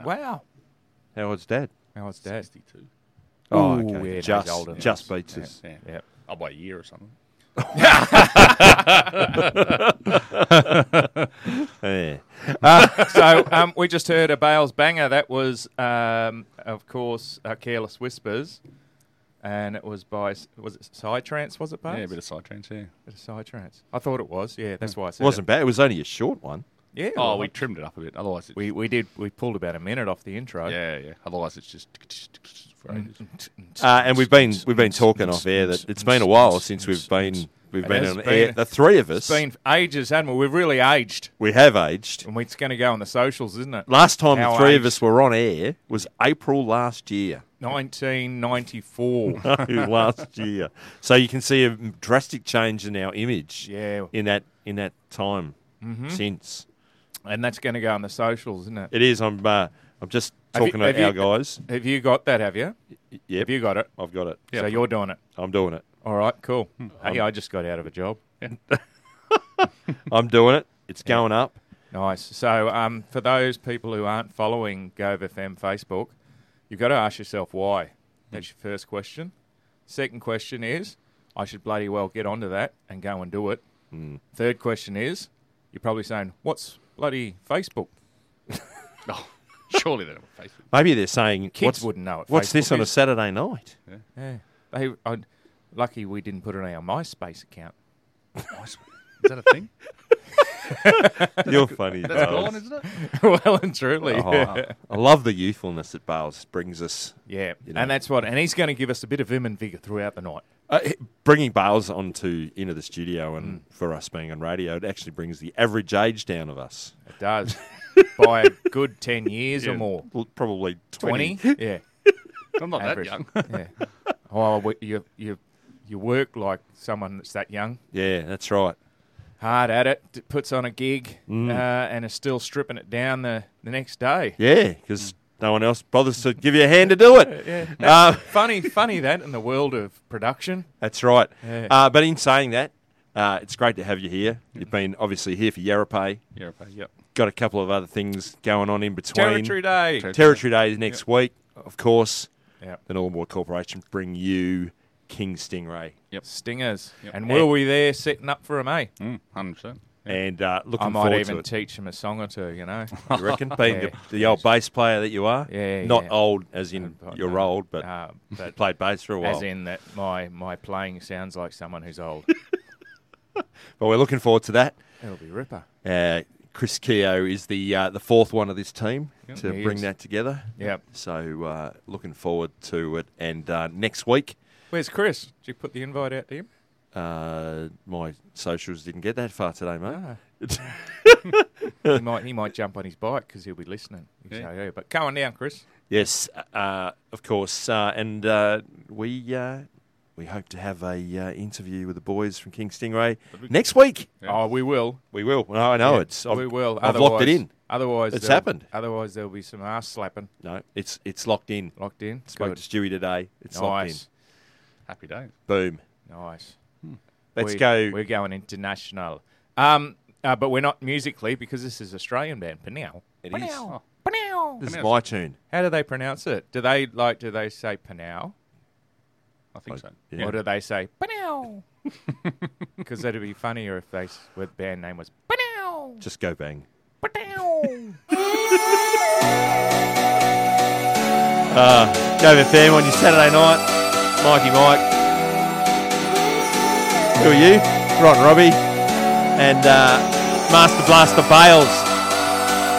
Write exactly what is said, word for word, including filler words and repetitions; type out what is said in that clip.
Wow. How old's Dad? How old's Dad? sixty-two. Oh, Ooh, okay. yeah, no, he's just, older than just us. beats us. Yeah. Yeah. Oh, by a year or something. Yeah. So um, we just heard a Bales banger. That was, um, of course, uh, Careless Whispers. And it was by, was it Psytrance, was it, Bales? Yeah, a bit of Psytrance, yeah. bit of Psytrance. I thought it was, yeah, that's why I It said wasn't bad. It was only a short one. it. Yeah. Oh, well, we trimmed it up a bit. Otherwise, it's, we, we did, we pulled about a minute off the intro. yeah, yeah. Otherwise, it's just for ages. Uh, and we've been we've been talking off air that it's been a while since we've been we've It been has on been. air. The three of us, It's been ages, haven't we? We've really aged. we have aged. And it's going to go on the socials, isn't it? Last time How the three of aged? us were on air was April last year. nineteen ninety-four. last year. So you can see a drastic change in our image Yeah. in that in that time Mm-hmm. since. And that's going to go on the socials, isn't it? It is. I'm uh, I'm just Have you- talking to have you- our guys. Have you got that, have you? Yep, Have you got it? I've got it. So you're doing it. I'm doing it. All right, cool. Hmm. Hey, I just got out of a job. I'm doing it. It's going up. Nice. So um, for those people who aren't following Gove F M Facebook, you've got to ask yourself why. That's your first question. Second question is, I should bloody well get onto that and go and do it. Mm. Third question is, you're probably saying, what's bloody Facebook? Oh, surely they don't have Facebook. Maybe they're saying, Kids what's, wouldn't know what what's Facebook this on a is. Saturday night? Yeah. They, I'd, lucky we didn't put it on our MySpace account. Is that a thing? You're funny. That's Bales. gone, isn't it? Well and truly. Oh, I love the youthfulness that Bales brings us. Yeah, You know. and that's what, and he's going to give us a bit of vim and vigour throughout the night. Uh, bringing Bales onto into the studio and Mm. for us being on radio, it actually brings the average age down of us. It does. By a good ten years or Yeah, more. well, probably twenty. twenty? Yeah. I'm not Average. that young. Yeah. Oh, we- you, you, you work like someone that's that young. Yeah, that's right. Hard at it, d- puts on a gig, Mm. uh, and is still stripping it down the, the next day. Yeah, because no one else bothers to give you a hand to do it. Yeah. Uh, funny, funny that in the world of production. That's right. Yeah. Uh, but in saying that, uh, it's great to have you here. You've been obviously here for Yarrapay. Yeah, okay, yep. Got a couple of other things going on in between. Territory Day. Ter- Territory Day next week, of course. Yep. The Northern Water Corporation bring you King Stingray. Stingers. Yep. And we'll be there setting up for them, eh? Mm, one hundred percent. And uh, looking I might forward even to it. teach them a song or two, you know. You reckon? Being Yeah. the, the old bass player that you are? Yeah, Not yeah. old as in Uh, you're no. old, but Uh, but played bass for a while. as in that my, my playing sounds like someone who's old. But we're looking forward to that. It'll be ripper. Uh, Chris Keogh is the uh, the fourth one of this team Yep. to He bring is. that together. Yep. So uh, looking forward to it. And uh, next week, Where's Chris? Did you put the invite out to him? uh, my socials didn't get that far today, mate. Ah. he might he might jump on his bike because he'll be listening. He'll Yeah. say, yeah, but come on down, Chris. Yes, uh, of course. Uh, and uh, we uh, we hope to have a uh, interview with the boys from King Stingray next week. Yeah. Oh, we will. We will. No, I know Yeah, it's. I've, we will. I've locked it Otherwise- in. Otherwise, It's there'll- happened. Otherwise, there'll be some ass slapping No, it's it's locked in. locked in. Spoke Good. to Stewie today. It's locked in. Nice, Happy days. Boom. nice. Let's we, go. We're going international. Um, uh, but we're not musically because this is Australian band. Panow. It is. Panow. Panow. This is my tune. How do they pronounce it? Do they like? Do they say Panow, I think so. Yeah. or do they say Panow? Because that'd be funnier if they s- the band name was Panow. Just go bang. Panow. Uh, go with fam on your Saturday night. Mikey Mike. Who are you? Ron Robbie. And uh, Master Blaster Bales.